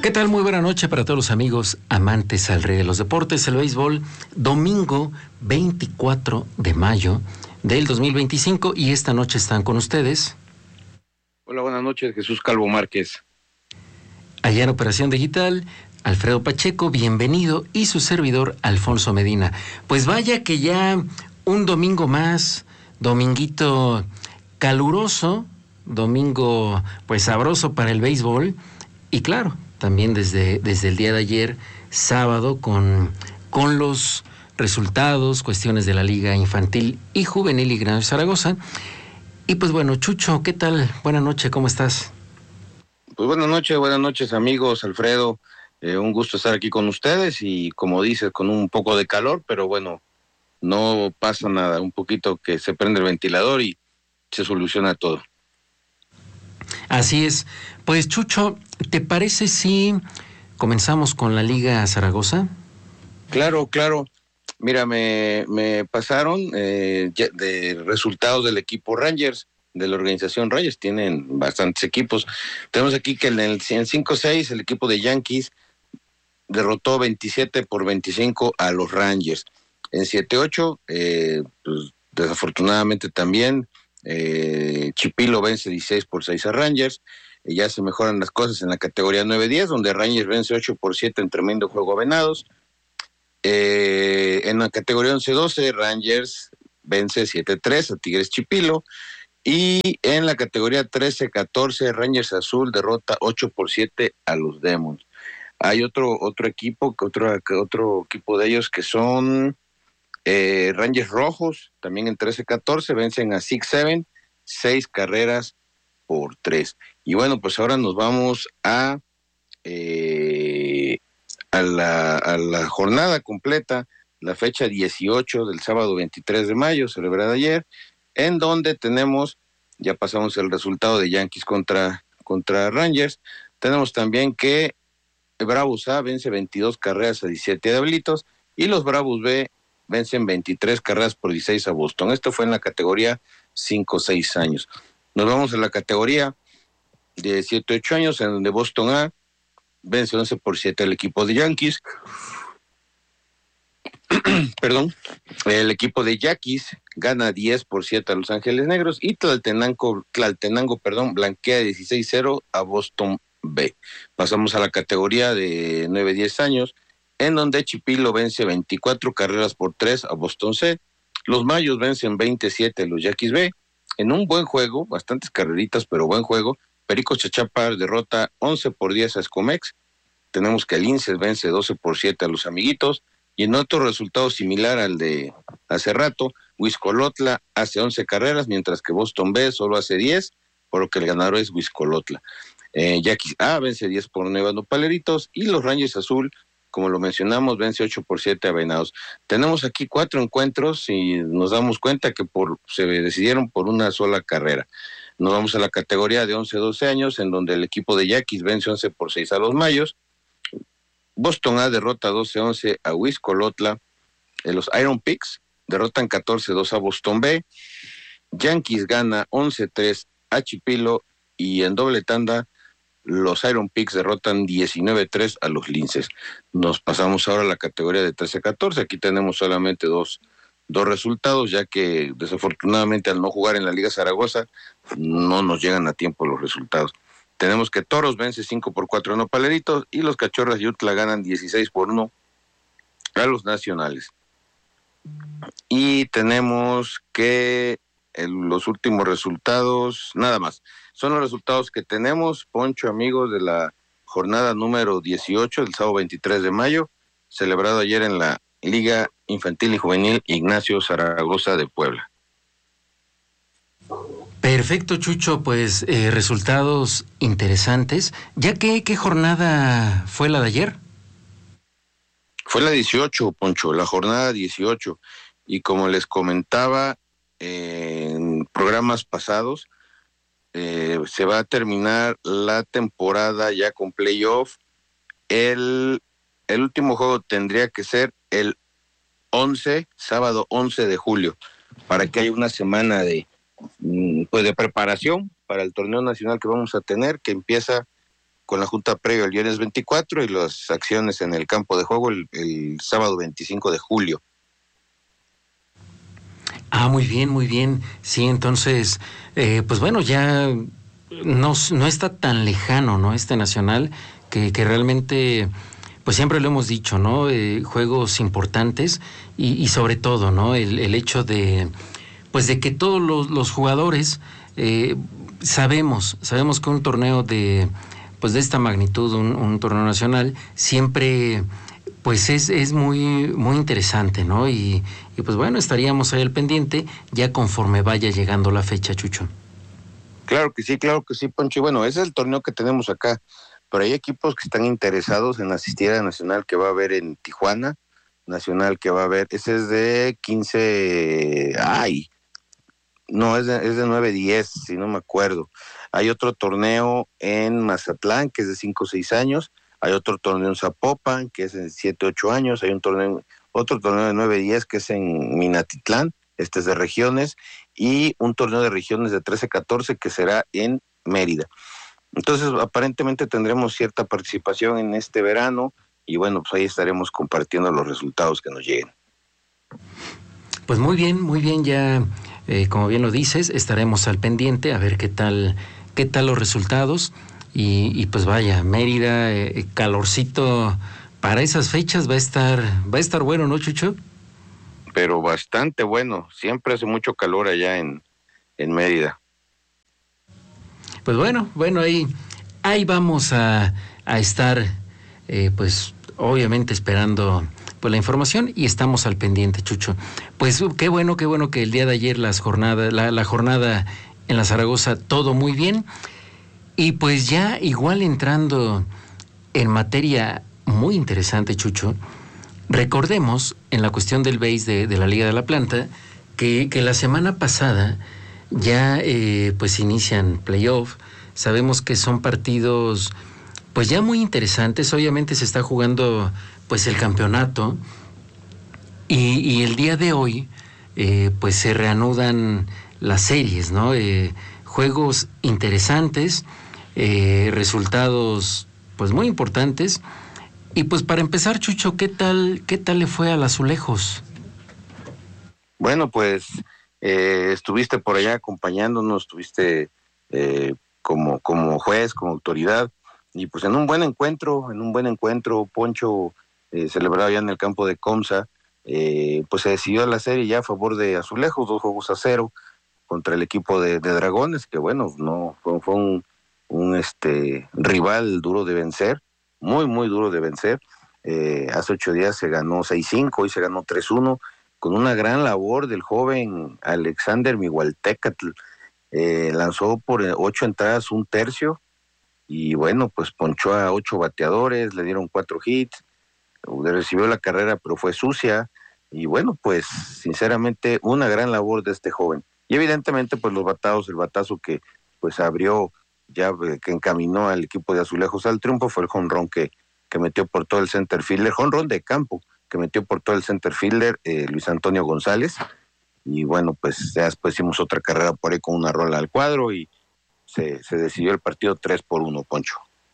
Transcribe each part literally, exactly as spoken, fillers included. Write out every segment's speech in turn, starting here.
¿Qué tal? Muy buena noche para todos los amigos amantes al rey de los deportes, el béisbol. Domingo veinticuatro de mayo del dos mil veinticinco y esta noche están con ustedes. Hola, buenas noches, Jesús Calvo Márquez. Allá en Operación Digital, Alfredo Pacheco, bienvenido, y su servidor, Alfonso Medina. Pues vaya que ya un domingo más, dominguito caluroso, domingo pues sabroso para el béisbol, y claro, también desde, desde el día de ayer, sábado, con, con los resultados, cuestiones de la Liga Infantil y Juvenil y Gran Zaragoza. Y pues bueno, Chucho, ¿qué tal? Buenas noches, ¿cómo estás? Pues buenas noches, buenas noches amigos, Alfredo. Eh, un gusto estar aquí con ustedes y como dices, con un poco de calor, pero bueno, no pasa nada, un poquito que se prende el ventilador y se soluciona todo. Así es. Pues Chucho, ¿te parece si comenzamos con la Liga Zaragoza? Claro, claro. Mira, me, me pasaron eh, de resultados del equipo Rangers, de la organización Rangers. Tienen bastantes equipos. Tenemos aquí que en el cinco seis el equipo de Yankees derrotó veintisiete por veinticinco a los Rangers. En siete ocho, eh, pues, desafortunadamente también, eh, Chipilo vence dieciséis por seis a Rangers. Eh, ya se mejoran las cosas en la categoría nueve diez, donde Rangers vence ocho por siete en tremendo juego a Venados. Eh, en la categoría once doce, Rangers vence siete tres a Tigres Chipilo. Y en la categoría trece catorce, Rangers Azul derrota ocho por siete a los Demons. Hay otro otro equipo, otro, otro equipo de ellos que son eh, Rangers Rojos, también en trece catorce, vencen a Six Seven, seis carreras por tres. Y bueno, pues ahora nos vamos a, eh, a, la, a la jornada completa, la fecha dieciocho del sábado veintitrés de mayo, celebrada ayer, en donde tenemos, ya pasamos el resultado de Yankees contra, contra Rangers, tenemos también que Bravos A vence veintidós carreras a diecisiete de Ablitos y los Bravos B vencen veintitrés carreras por dieciséis a Boston. Esto fue en la categoría cinco seis años. Nos vamos a la categoría de siete ocho años, en donde Boston A vence once por siete al equipo de Yankees. Perdón, el equipo de Yaquis gana diez por siete a Los Ángeles Negros y Tlaltenango, Tlaltenango perdón, blanquea dieciséis cero a Boston B. Pasamos a la categoría de nueve diez años, en donde Chipilo vence veinticuatro carreras por tres a Boston C. Los Mayos vencen veintisiete a los Yaquis B. En un buen juego, bastantes carreritas, pero buen juego, Pericos Chachapa derrota once por diez a Escomex. Tenemos que el Linces vence doce por siete a los Amiguitos. Y en otro resultado similar al de hace rato, Huixcolotla hace once carreras, mientras que Boston B solo hace diez, por lo que el ganador es Huixcolotla. Eh, Yaquis A vence diez por nueve a Nopaleritos y los Rangers Azul, como lo mencionamos, vence ocho por siete a Venados. Tenemos aquí cuatro encuentros y nos damos cuenta que por se decidieron por una sola carrera. Nos vamos a la categoría de once doce años, en donde el equipo de Yaquis vence once por seis a los Mayos. Boston A derrota doce once a Huixcolotla. Eh, los Iron Pigs derrotan catorce dos a Boston B. Yankees gana once tres a Chipilo y en doble tanda los Iron Pigs derrotan diecinueve tres a los Linces. Nos pasamos ahora a la categoría de trece catorce. Aquí tenemos solamente dos, dos resultados, ya que desafortunadamente al no jugar en la Liga Zaragoza no nos llegan a tiempo los resultados. Tenemos que Toros vence cinco por cuatro a Nopaleritos y los Cachorras de Utla ganan dieciséis por uno a los Nacionales. Y tenemos que el, los últimos resultados, nada más. Son los resultados que tenemos, Poncho, amigos, de la jornada número dieciocho, el sábado veintitrés de mayo, celebrado ayer en la Liga Infantil y Juvenil Ignacio Zaragoza de Puebla. Perfecto, Chucho, pues eh, resultados interesantes. ¿Ya que qué jornada fue la de ayer? Fue la dieciocho, Poncho, la jornada dieciocho. Y como les comentaba eh, en programas pasados, eh, se va a terminar la temporada ya con playoff. El, el último juego tendría que ser el once, sábado once de julio, para que haya una semana de pues de preparación para el torneo nacional que vamos a tener, que empieza con la junta previa el viernes veinticuatro y las acciones en el campo de juego el, el sábado veinticinco de julio. Ah, muy bien, muy bien. Sí, entonces, eh, pues bueno, ya no, no está tan lejano, ¿no? Este nacional, que, que realmente, pues siempre lo hemos dicho, ¿no? Eh, juegos importantes y, y sobre todo, ¿no? El, el hecho de, pues de que todos los, los jugadores eh, sabemos, sabemos que un torneo de, pues de esta magnitud, un, un torneo nacional, siempre pues es, es muy, muy interesante, ¿no? Y, y pues bueno, estaríamos ahí al pendiente ya conforme vaya llegando la fecha, Chucho. Claro que sí, claro que sí, Poncho. Y bueno, ese es el torneo que tenemos acá, pero hay equipos que están interesados en asistir a Nacional que va a haber en Tijuana, Nacional que va a haber, ese es de quince, ay, no, es de, es de nueve diez, si no me acuerdo. Hay otro torneo en Mazatlán, que es de cinco o seis años, hay otro torneo en Zapopan, que es de siete ocho años, hay un torneo, otro torneo de nueve diez, que es en Minatitlán, este es de regiones, y un torneo de regiones de trece catorce, que será en Mérida. Entonces, aparentemente tendremos cierta participación en este verano, y bueno, pues ahí estaremos compartiendo los resultados que nos lleguen. Pues muy bien, muy bien, ya eh, como bien lo dices, estaremos al pendiente a ver qué tal, qué tal los resultados. Y, y pues vaya, Mérida, eh, calorcito para esas fechas va a estar, va a estar bueno, ¿no, Chucho? Pero bastante bueno, siempre hace mucho calor allá en, en Mérida. Pues bueno, bueno, ahí, ahí vamos a, a estar, eh, pues obviamente esperando pues la información y estamos al pendiente, Chucho. Pues uh, qué bueno, qué bueno que el día de ayer las jornadas, la, la jornada en la Zaragoza, todo muy bien. Y pues ya igual entrando en materia muy interesante, Chucho, recordemos en la cuestión del béis de, de la Liga de la Planta que, que la semana pasada ya eh, pues inician playoff. Sabemos que son partidos pues ya muy interesantes. Obviamente se está jugando pues el campeonato y, y el día de hoy eh, pues se reanudan las series, ¿no? Eh, juegos interesantes. Eh, resultados pues muy importantes. Y pues para empezar, Chucho, ¿qué tal, qué tal le fue al Azulejos? Bueno, pues eh, estuviste por allá acompañándonos, estuviste eh, como, como juez, como autoridad, y pues en un buen encuentro, en un buen encuentro, Poncho, eh, celebrado ya en el campo de Comsa, eh, pues se decidió la serie ya a favor de Azulejos, dos juegos a cero, contra el equipo de, de Dragones, que bueno, no fue, fue un un este rival duro de vencer, muy, muy duro de vencer. Eh, hace ocho días se ganó seis cinco, hoy se ganó tres uno, con una gran labor del joven Alexander Migualtecatl. Eh, lanzó por ocho entradas un tercio, y bueno, pues ponchó a ocho bateadores, le dieron cuatro hits, recibió la carrera, pero fue sucia, y bueno, pues sinceramente una gran labor de este joven. Y evidentemente, pues los batados, el batazo que pues abrió, ya que encaminó al equipo de Azulejos al triunfo, fue el jonrón que, que metió por todo el center fielder, jonrón de campo, que metió por todo el center fielder eh, Luis Antonio González, y bueno, pues ya después hicimos otra carrera por ahí con una rola al cuadro, y se, se decidió el partido tres por uno, Poncho.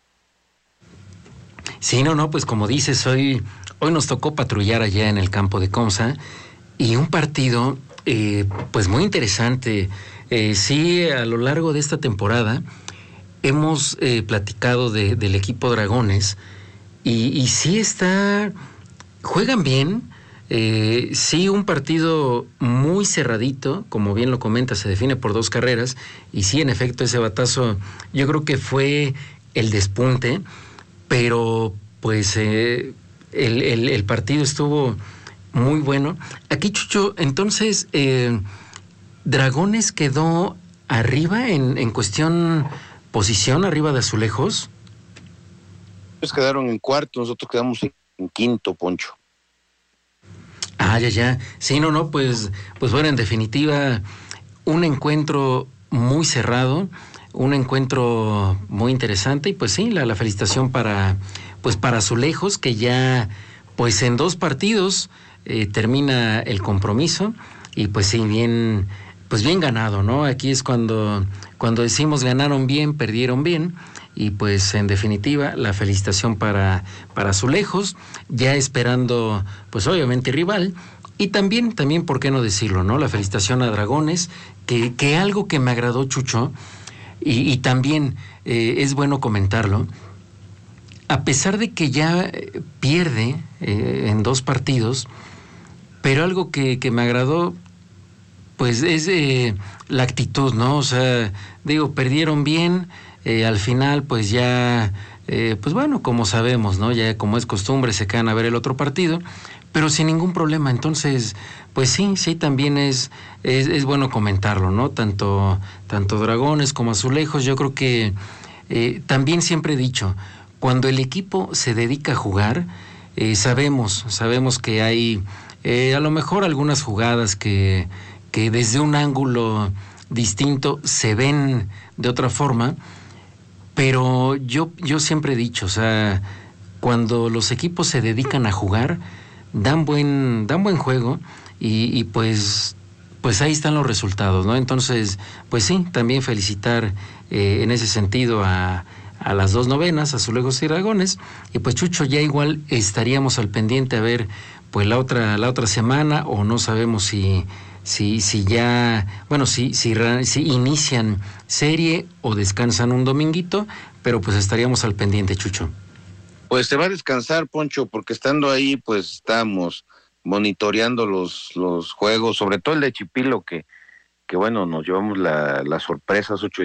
Sí, no, no, pues como dices, hoy, hoy nos tocó patrullar allá en el campo de Comsa, y un partido eh, pues muy interesante. Eh, sí, a lo largo de esta temporada hemos eh, platicado de, del equipo Dragones y, y sí está, juegan bien, eh, sí un partido muy cerradito, como bien lo comenta, se define por dos carreras y sí en efecto ese batazo yo creo que fue el despunte, pero pues eh, el, el, el partido estuvo muy bueno. Aquí, Chucho, entonces eh, Dragones quedó arriba en, en cuestión posición, arriba de Azulejos. Ellos quedaron en cuarto, nosotros quedamos en, en quinto, Poncho. Ah, ya, ya. Sí, no, no, pues, pues bueno, en definitiva, un encuentro muy cerrado, un encuentro muy interesante, y pues sí, la, la felicitación para, pues para Azulejos, que ya, pues en dos partidos eh, termina el compromiso, y pues sí, bien, pues bien ganado, ¿no? Aquí es cuando, cuando decimos ganaron bien, perdieron bien, y pues en definitiva la felicitación para, para Azulejos, ya esperando pues obviamente rival, y también, también, ¿por qué no decirlo, no? La felicitación a Dragones, que, que algo que me agradó, Chucho, y, y también eh, es bueno comentarlo, a pesar de que ya pierde eh, en dos partidos, pero algo que, que me agradó, pues es eh, la actitud, ¿no? O sea, digo, perdieron bien, eh, al final pues ya, eh, pues bueno, como sabemos, ¿no? Ya como es costumbre se quedan a ver el otro partido, pero sin ningún problema. Entonces, pues sí, sí, también es, es, es bueno comentarlo, ¿no? Tanto, tanto Dragones como Azulejos, yo creo que eh, también siempre he dicho, cuando el equipo se dedica a jugar, eh, sabemos, sabemos que hay eh, a lo mejor algunas jugadas que, que desde un ángulo distinto se ven de otra forma, pero yo, yo siempre he dicho, o sea, cuando los equipos se dedican a jugar, dan buen, dan buen juego y, y pues, pues ahí están los resultados, ¿no? Entonces, pues sí, también felicitar eh, en ese sentido a, a las dos novenas, Azulejos y Dragones, y pues Chucho, ya igual estaríamos al pendiente a ver pues la otra, la otra semana, o no sabemos si, si, si ya, bueno, si, si, si inician serie o descansan un dominguito, pero pues estaríamos al pendiente, Chucho. Pues se va a descansar, Poncho, porque estando ahí, pues estamos monitoreando los, los juegos, sobre todo el de Chipilo, que, que bueno, nos llevamos la, la sorpresa, ocho